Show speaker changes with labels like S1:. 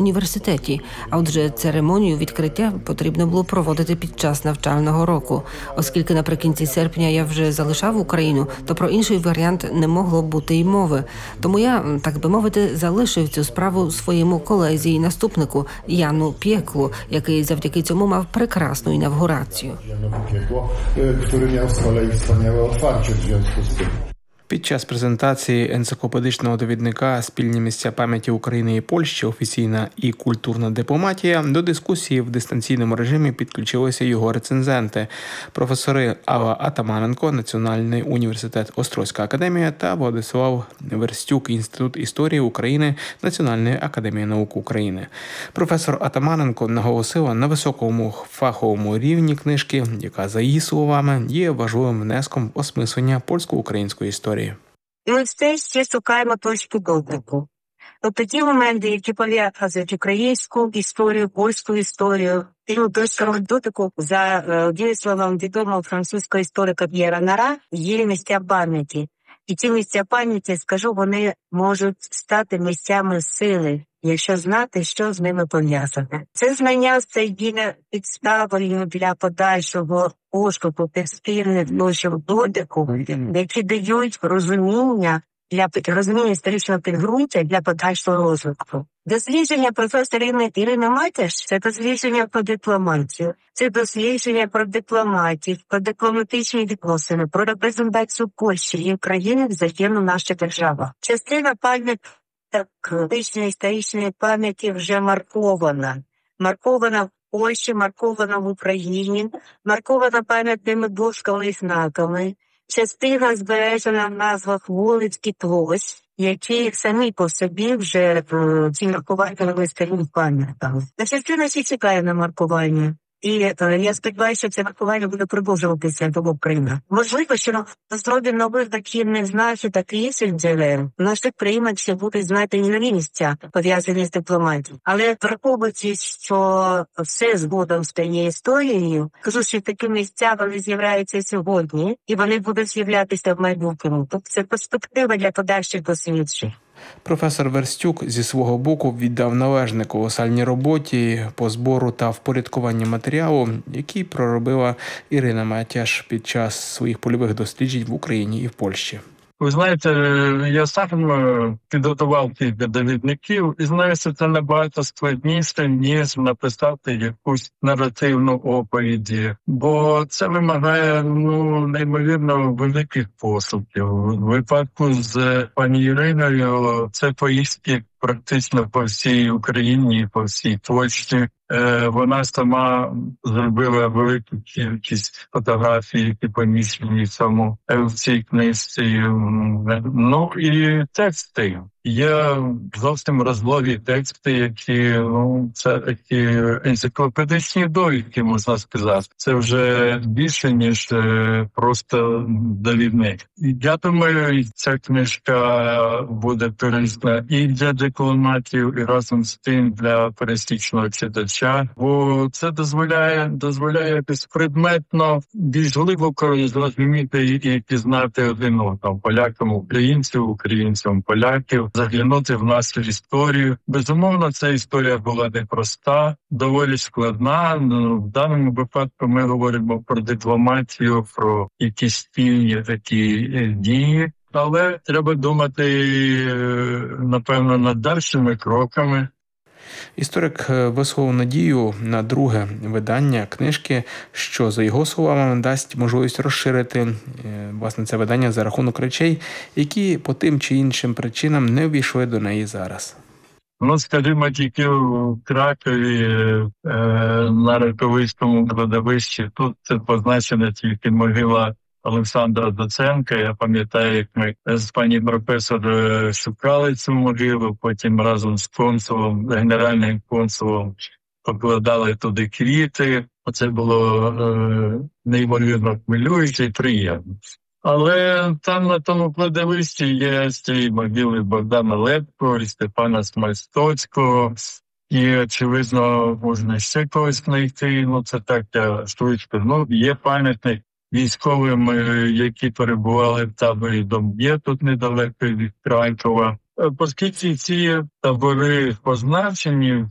S1: університеті. А отже, церемонію відкриття потрібно було проводити під час навчального року. Оскільки наприкінці серпня я вже залишав Україну, то про інший варіант не могло бути й мови. Тому я, так би мовити, залишив цю справу своєму колезі і наступнику Яну Пєклу, який завдяки цьому мав прекрасну інавгурацію.
S2: Під час презентації енциклопедичного довідника «Спільні місця пам'яті України і Польщі. Офіційна і культурна дипломатія» до дискусії в дистанційному режимі підключилися його рецензенти – професори Алла Атаманенко, Національний університет Острозька академія та Владислав Верстюк, Інститут історії України Національної академії наук України. Професор Атаманенко наголосила на високому фаховому рівні книжки, яка, за її словами, є важливим внеском в осмислення польсько-української історії.
S3: І ми все ще шукаємо точку дотику. Тобто ті моменти, які пов'язують українську історію, польську історію, точку дотику, за дієсловом відомого французького історика П'єра Нара, є місця пам'яті. І ці місця пам'яті, скажу, вони можуть стати місцями сили, якщо знати, що з ними пов'язане. Це знання стає підставою для подальшого пошуку тих спільних точок дотику, які дають розуміння історичного підґрунтя для подальшого розвитку. Дослідження професора Ірини Матяш – це дослідження про дипломатію, це дослідження про дипломатів, про дипломатичні відносини, про репрезентацію Польщі і України взаємно наша держава. Частина історичної пам'яті вже маркована. Маркована в Польщі, маркована в Україні, маркована пам'ятними дошками і знаками. Частина збережена в назвах вулиць і площ, які самі по собі вже ці маркування виставили пам'ятами. Частина ще чекає на маркування. І я сподіваюся, що це маркування буде продовжуватися до України. Можливо, що на основі нових дохідних знаків та інших джерел наших приймачів будуть знайдені нові місця, пов'язані з дипломатією. Але враховуючи, що все згодом стає історією, кажу, що такі місця вони з'являються сьогодні, і вони будуть з'являтися в майбутньому. Тобто це перспектива для подальших досліджень.
S2: Професор Верстюк зі свого боку віддав належне колосальній роботі по збору та впорядкуванню матеріалу, який проробила Ірина Матяш під час своїх польових досліджень в Україні і в Польщі.
S4: Ви знаєте, я сам підготував кілька довідників і знаю, що це набагато складніше, ніж написати якусь наративну оповідь, бо це вимагає неймовірно великих поступів. У випадку з пані Іриною це поїздки практично по всій Україні, по всій Польщі. Вона сама зробила велику кількість фотографій, які поміщені в цій книжці. Ну і тексти. Є зовсім розлогі тексти, які, це такі енциклопедичні довідки, можна сказати. Це вже більше, ніж просто довідник. Я думаю, ця книжка буде корисна і для дипломатів, і разом з тим для пересічного читача, бо це дозволяє якось предметно, більш глибоко зрозуміти і пізнати один одного. Полякам українців, українцям поляків, заглянути в нашу історію. Безумовно, ця історія була непроста, доволі складна. В даному випадку ми говоримо про дипломатію, про якісь спільні такі дії. Але треба думати, напевно, над дальшими кроками.
S2: Історик висловив надію на друге видання книжки, що, за його словами, дасть можливість розширити власне це видання за рахунок речей, які по тим чи іншим причинам не увійшли до неї зараз.
S4: Скажімо, тільки в Кракові на Раковицькому кладовищі тут позначена тільки могила Олександра Доценка. Я пам'ятаю, як ми з пані професор шукали цю могилу, потім разом з консулом, генеральним консулом покладали туди квіти. Це було неймовірно хвилююче і приємно. Але там на тому кладовищі є ці могили Богдана Лепко і Степана Смальстоцького. І, очевидно, можна ще когось знайти. Це так, я швидко. Є пам'ятник військовим, які перебували в таборі Дом'є, тут недалеко від Кракова. Оскільки ці табори позначені